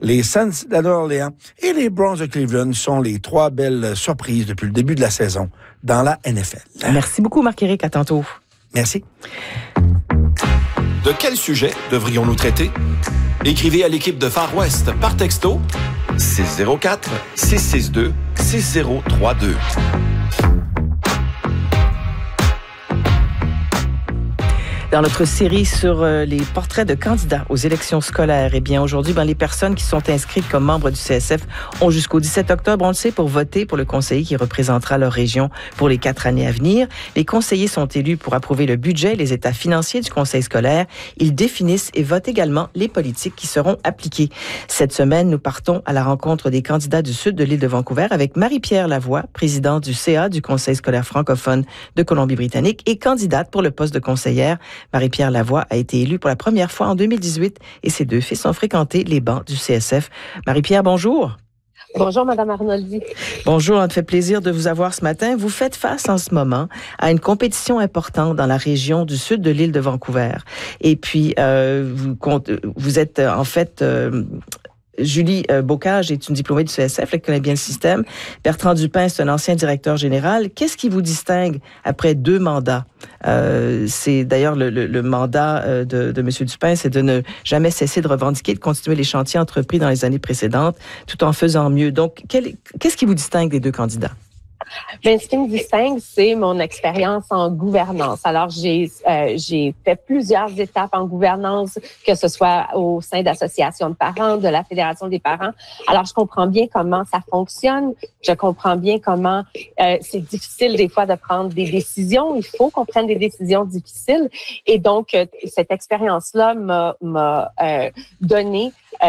les Saints de Orléans et les Browns de Cleveland sont les trois belles surprises depuis le début de la saison dans la NFL. Merci beaucoup, Marc-Éric. À tantôt. Merci. De quel sujet devrions-nous traiter? Écrivez à l'équipe de Far West par texto 604-662-6032. Dans notre série sur les portraits de candidats aux élections scolaires, eh bien aujourd'hui, les personnes qui sont inscrites comme membres du CSF ont jusqu'au 17 octobre, on le sait, pour voter pour le conseiller qui représentera leur région pour les 4 années à venir. Les conseillers sont élus pour approuver le budget et les états financiers du conseil scolaire. Ils définissent et votent également les politiques qui seront appliquées. Cette semaine, nous partons à la rencontre des candidats du sud de l'île de Vancouver avec Marie-Pierre Lavoie, présidente du CA du Conseil scolaire francophone de Colombie-Britannique et candidate pour le poste de conseillère. Marie-Pierre Lavoie a été élue pour la première fois en 2018 et ses 2 fils ont fréquenté les bancs du CSF. Marie-Pierre, bonjour. Bonjour, Madame Arnoldi. Bonjour, ça me fait plaisir de vous avoir ce matin. Vous faites face en ce moment à une compétition importante dans la région du sud de l'île de Vancouver. Et puis, vous êtes en fait... Julie Bocage est une diplômée du CSF, elle connaît bien le système. Bertrand Dupin, c'est un ancien directeur général. Qu'est-ce qui vous distingue après 2 mandats? C'est d'ailleurs le mandat de M. Dupin, c'est de ne jamais cesser de revendiquer, de continuer les chantiers entrepris dans les années précédentes, tout en faisant mieux. Donc, qu'est-ce qui vous distingue des 2 candidats? Bien, ce qui me distingue, c'est mon expérience en gouvernance. Alors, j'ai fait plusieurs étapes en gouvernance, que ce soit au sein d'associations de parents, de la Fédération des parents. Alors, je comprends bien comment ça fonctionne. Je comprends bien comment c'est difficile des fois de prendre des décisions. Il faut qu'on prenne des décisions difficiles. Et donc, cette expérience-là m'a donné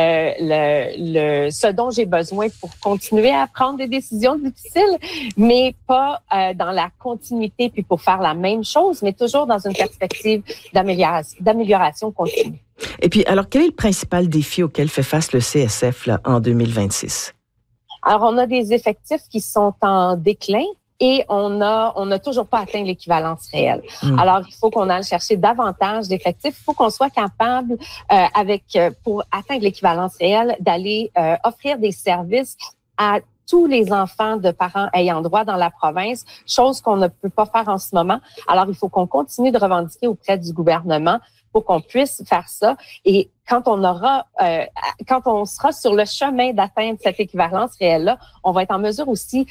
ce dont j'ai besoin pour continuer à prendre des décisions difficiles, mais pas dans la continuité puis pour faire la même chose, mais toujours dans une perspective d'amélioration continue. Et puis, alors, quel est le principal défi auquel fait face le CSF là, en 2026? Alors, on a des effectifs qui sont en déclin. Et on n'a toujours pas atteint l'équivalence réelle. Alors, il faut qu'on aille chercher davantage d'effectifs. Il faut qu'on soit capable, pour atteindre l'équivalence réelle, d'aller offrir des services à tous les enfants de parents ayant droit dans la province, chose qu'on ne peut pas faire en ce moment. Alors, il faut qu'on continue de revendiquer auprès du gouvernement pour qu'on puisse faire ça. Et quand on sera sur le chemin d'atteindre cette équivalence réelle-là, on va être en mesure aussi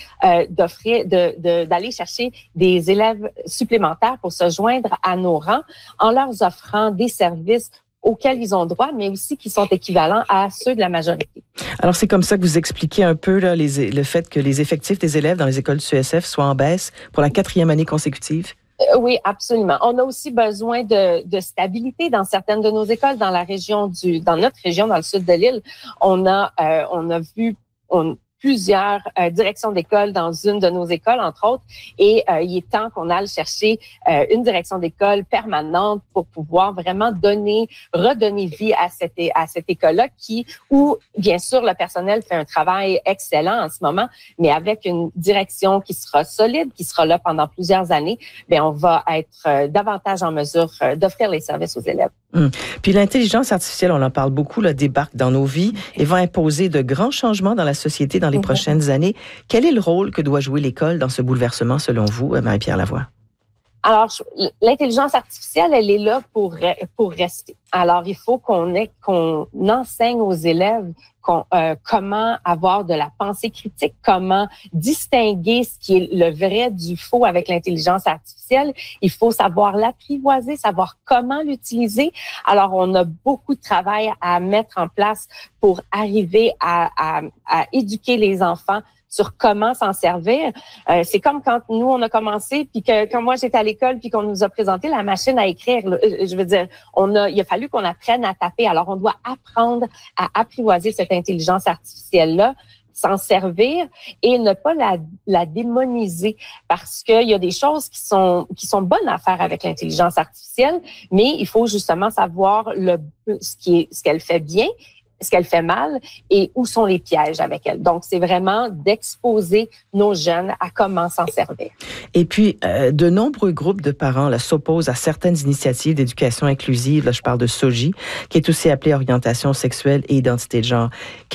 d'aller chercher des élèves supplémentaires pour se joindre à nos rangs en leur offrant des services auxquels ils ont droit, mais aussi qui sont équivalents à ceux de la majorité. Alors, c'est comme ça que vous expliquez un peu là, le fait que les effectifs des élèves dans les écoles du CSF soient en baisse pour la 4e année consécutive? Oui, absolument. On a aussi besoin de stabilité dans certaines de nos écoles dans notre région, dans le sud de l'île. On a vu plusieurs directions d'école dans une de nos écoles, entre autres, et il est temps qu'on aille chercher une direction d'école permanente pour pouvoir vraiment redonner vie à cette école-là où, bien sûr, le personnel fait un travail excellent en ce moment, mais avec une direction qui sera solide, qui sera là pendant plusieurs années, bien, on va être davantage en mesure d'offrir les services aux élèves. Puis l'intelligence artificielle, on en parle beaucoup, là, débarque dans nos vies et va imposer de grands changements dans la société dans les prochaines années. Quel est le rôle que doit jouer l'école dans ce bouleversement, selon vous, Marie-Pierre Lavoie? Alors, l'intelligence artificielle, elle est là pour rester. Alors, il faut qu'on enseigne aux élèves comment avoir de la pensée critique, comment distinguer ce qui est le vrai du faux avec l'intelligence artificielle. Il faut savoir l'apprivoiser, savoir comment l'utiliser. Alors, on a beaucoup de travail à mettre en place pour arriver à éduquer les enfants sur comment s'en servir. C'est comme quand nous, on a commencé, puis quand moi, j'étais à l'école, puis qu'on nous a présenté la machine à écrire. Je veux dire, il a fallu qu'on apprenne à taper. Alors, on doit apprendre à apprivoiser cette intelligence artificielle-là, s'en servir et ne pas la démoniser, parce qu'il y a des choses qui sont bonnes à faire avec l'intelligence artificielle, mais il faut justement savoir ce qu'elle fait bien, ce qu'elle fait mal et où sont les pièges avec elle. Donc, c'est vraiment d'exposer nos jeunes à comment s'en servir. Et puis, de nombreux groupes de parents là, s'opposent à certaines initiatives d'éducation inclusive. Là, je parle de SOGI, qui est aussi appelée orientation sexuelle et identité de genre.